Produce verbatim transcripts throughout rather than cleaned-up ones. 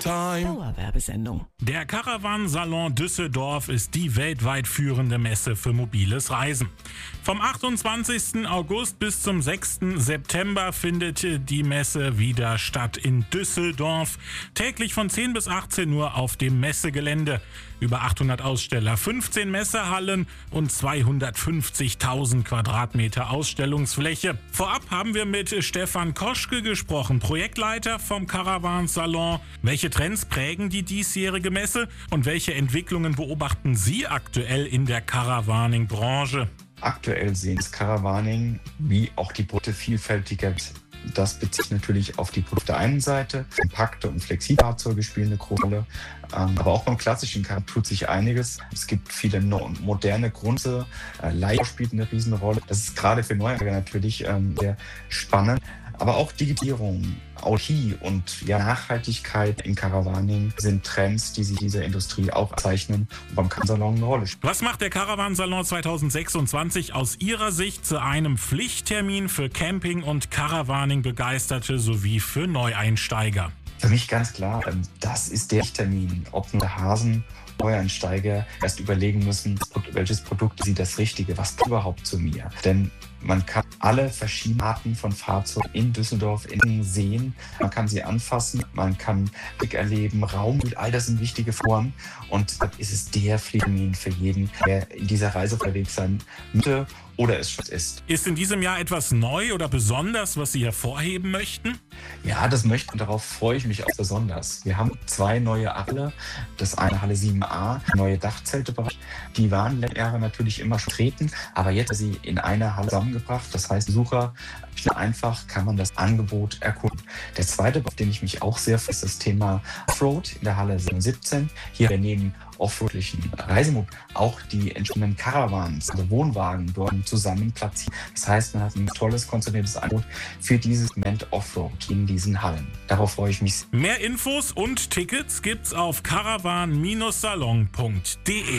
Dauerwerbesendung. Der Caravan-Salon Düsseldorf ist die weltweit führende Messe für mobiles Reisen. Vom achtundzwanzigsten August bis zum sechsten September findet die Messe wieder statt in Düsseldorf. Täglich von zehn bis achtzehn Uhr auf dem Messegelände. Über achthundert Aussteller, fünfzehn Messehallen und zweihundertfünfzigtausend Quadratmeter Ausstellungsfläche. Vorab haben wir mit Stefan Koschke gesprochen, Projektleiter vom Caravan-Salon. Welche Trends prägen die diesjährige Messe und welche Entwicklungen beobachten Sie aktuell in der Caravaning-Branche? Aktuell sehen das Caravaning wie auch die Produkte vielfältiger. Das bezieht sich natürlich auf die Produkte der einen Seite. Kompakte und flexible Fahrzeuge spielen eine große Rolle. Aber auch beim klassischen Car tut sich einiges. Es gibt viele moderne Gründe. Leih spielt eine Riesenrolle. Das ist gerade für Neueinsteiger natürlich sehr spannend. Aber auch Digitalisierung, I T und ja, Nachhaltigkeit im Caravaning sind Trends, die sich dieser Industrie auch zeichnen und beim Caravan-Salon eine Rolle spielen. Was macht der Caravan-Salon zweitausendsechsundzwanzig aus Ihrer Sicht zu einem Pflichttermin für Camping- und Caravaning-Begeisterte sowie für Neueinsteiger? Für mich ganz klar, das ist der Termin, ob der Hasen Neueinsteiger erst überlegen müssen, welches Produkt ist das Richtige, was passt überhaupt zu mir. Denn man kann alle verschiedenen Arten von Fahrzeugen in Düsseldorf innen sehen. Man kann sie anfassen, man kann Blick erleben, Raum, all das sind wichtige Faktoren. Und das ist es der Pflichttermin für jeden, der in dieser Reise unterwegs sein möchte oder es schon ist. Ist in diesem Jahr etwas neu oder besonders, was Sie hervorheben möchten? Ja, das möchte und darauf freue ich mich auch besonders. Wir haben zwei neue Halle. Das eine Halle sieben a, neue Dachzeltebereich. Die waren letzte Jahre natürlich immer schon treten, aber jetzt sind sie in einer Halle zusammengebracht. Das heißt, Besucher, einfach kann man das Angebot erkunden. Der zweite, auf den ich mich auch sehr freue, ist das Thema Offroad in der Halle siebzehn. Hier neben offroadlichen Reisemobil auch die entsprechenden Caravans, also Wohnwagen, dort zusammen platziert. Das heißt, man hat ein tolles, konzentriertes Angebot für dieses Segment Offroad in diesen Hallen. Darauf freue ich mich. Mehr Infos und Tickets gibt's auf caravan salon punkt de.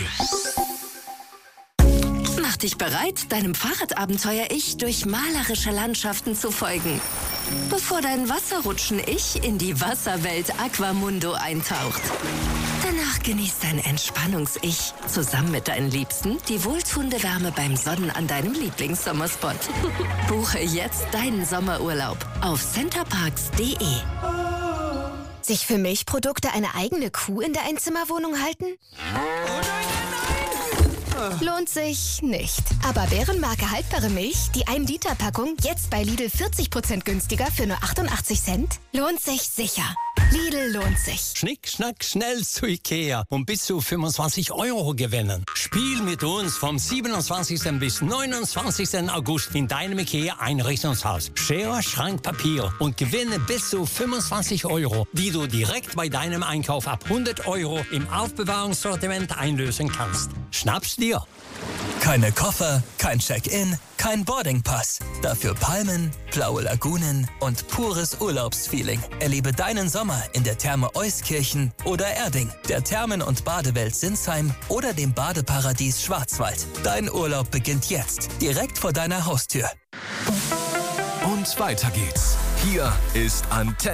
Mach dich bereit, deinem Fahrradabenteuer-Ich durch malerische Landschaften zu folgen, bevor dein Wasserrutschen-Ich in die Wasserwelt Aquamundo eintaucht. Danach genießt dein Entspannungs-Ich zusammen mit deinen Liebsten die wohltuende Wärme beim Sonnen an deinem Lieblingssommerspot. Buche jetzt deinen Sommerurlaub auf centerparks punkt de. Sich für Milchprodukte eine eigene Kuh in der Einzimmerwohnung halten? Lohnt sich nicht. Aber Bärenmarke haltbare Milch, die ein Liter Packung, jetzt bei Lidl vierzig Prozent günstiger für nur achtundachtzig Cent? Lohnt sich sicher. Lidl lohnt sich. Schnick, schnack, schnell zu Ikea und bis zu fünfundzwanzig Euro gewinnen. Spiel mit uns vom siebenundzwanzigsten bis neunundzwanzigsten August in deinem Ikea-Einrichtungshaus. Schere, Schrank, Papier und gewinne bis zu fünfundzwanzig Euro, die du direkt bei deinem Einkauf ab hundert Euro im Aufbewahrungssortiment einlösen kannst. Schnapp's dir. Keine Koffer, kein Check-in, kein Boardingpass. Dafür Palmen, blaue Lagunen und pures Urlaubsfeeling. Erlebe deinen Sommer in der Therme Euskirchen oder Erding, der Thermen- und Badewelt Sinsheim oder dem Badeparadies Schwarzwald. Dein Urlaub beginnt jetzt, direkt vor deiner Haustür. Und weiter geht's. Hier ist Antenne.